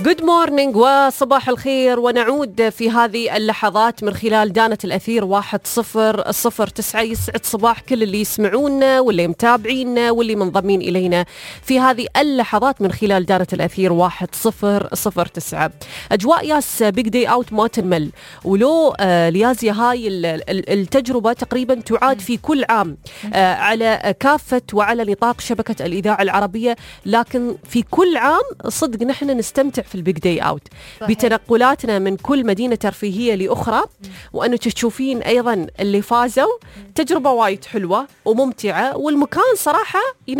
جود مورنينج وصباح الخير، ونعود في هذه اللحظات من خلال دانة الأثير 1009. يسعد صباح كل اللي يسمعونا واللي متابعينا واللي منضمين إلينا في هذه اللحظات من خلال دانة الأثير 1009. أجواء ياس بيج داي أوت ما تنمل، ولو ليازيا هاي التجربة تقريبا تعاد في كل عام على كافة وعلى نطاق شبكة الإذاعة العربية، لكن في كل عام صدق نحن نستمتع في البيج داي اوت بتنقلاتنا من كل مدينة ترفيهية لأخرى، وأنه تشوفين أيضا اللي فازوا. تجربة وايد حلوة وممتعة، والمكان صراحة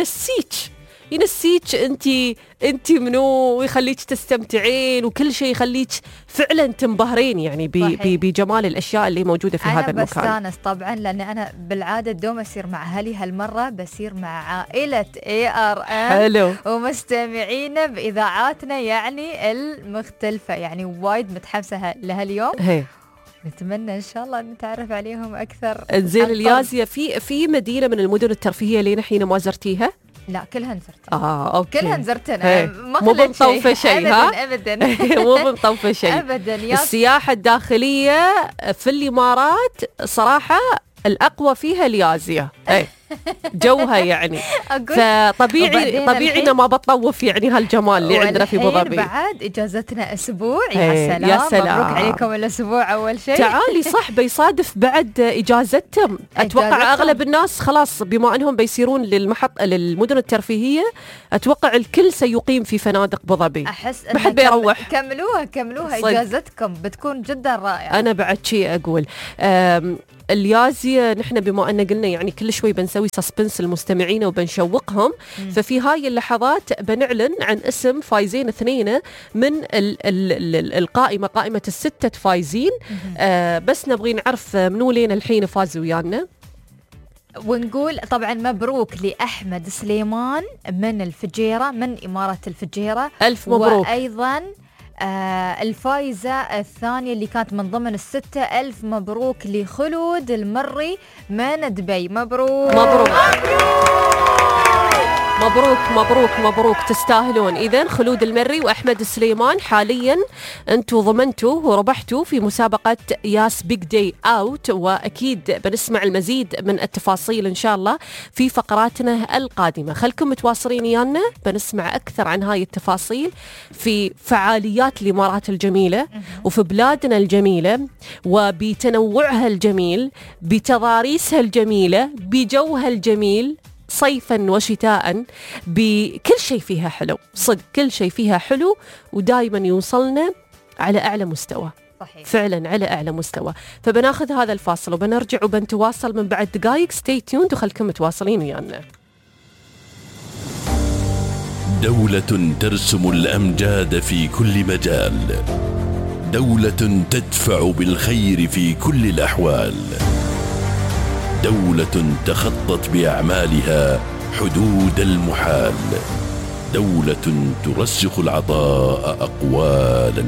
ينسيك انت منو، ويخليك تستمتعين، وكل شيء يخليك فعلا تنبهرين يعني بجمال الاشياء اللي موجوده في هذا المكان. انا بستانس طبعا، لان انا بالعاده دوم اسير مع اهلي، هالمره بسير مع عائله ARN حلو ومستمعينا باذاعاتنا يعني المختلفه، يعني وايد متحمسه لهاليوم. نتمنى ان شاء الله نتعرف عليهم اكثر. زين اليازيا، في مدينه من المدن الترفيهيه اللي نحين ما زرتيها؟ لا كلها نزرتها. اوكي كلها نزرتها، مو بنطوفه شيء. ابدا مو بنطوفه شيء ابدا. السياحه الداخليه في الامارات صراحه الاقوى فيها اليازيا، جوها يعني، فطبيعي إنه ما بطوف يعني هالجمال اللي عندنا في أبو ظبي. بعد إجازتنا أسبوع، يا سلام. مبروك عليكم الأسبوع أول شيء. تعالي صح بيصادف بعد إجازتهم. أتوقع أغلب الناس خلاص بما أنهم بيصيرون للمدن الترفيهية، أتوقع الكل سيقيم في فنادق أبو ظبي. أحس ما حد بيروح. كملوها إجازتكم بتكون جدا رائعة. أنا بعد شيء أقول اليازيا، نحن بما أن قلنا يعني كل شوي بنسوي سسبنس المستمعين وبنشوقهم، ففي هاي اللحظات بنعلن عن اسم فايزين 2 من القائمة، قائمة ال6 فايزين. بس نبغي نعرف منو لين الحين فاز ويانا، ونقول طبعا مبروك لأحمد سليمان من الفجيرة، من إمارة الفجيرة. ألف مبروك. وأيضا الفائزة الثانية اللي كانت من ضمن ال6، ألف مبروك لخلود المري من دبي. مبروك مبروك مبروك مبروك مبروك، تستاهلون. إذن خلود المري وأحمد سليمان حاليا أنتوا ضمنتوا وربحتوا في مسابقة ياس بيج داي أوت، وأكيد بنسمع المزيد من التفاصيل إن شاء الله في فقراتنا القادمة. خلكم متواصلين يانا، بنسمع أكثر عن هاي التفاصيل في فعاليات الإمارات الجميلة وفي بلادنا الجميلة، وبتنوعها الجميل، بتضاريسها الجميلة، بجوها الجميل صيفا وشتاء، بكل شيء فيها حلو. صدق كل شيء فيها حلو، ودائما يوصلنا على أعلى مستوى. صحيح. فعلا على أعلى مستوى. فبناخذ هذا الفاصل وبنرجع وبنتواصل من بعد دقائق. ستي تيوند وخلكم متواصلين ويانا. دولة ترسم الأمجاد في كل مجال، دولة تدفع بالخير في كل الأحوال، دولة تخطت بأعمالها حدود المحال، دولة ترسخ العطاء أقوالا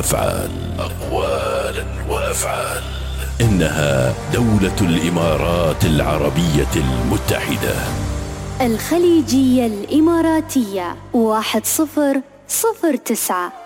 وأفعال. إنها دولة الإمارات العربية المتحدة. الخليجية الإماراتية 1009.